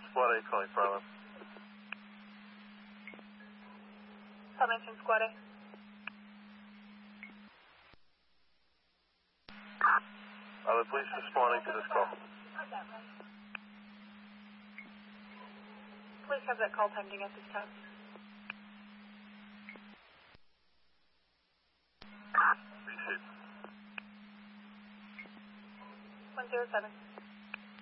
Squad 8 calling for Island. Mention Squad A. Island police responding to this call. Please have that call pending at this time. 107.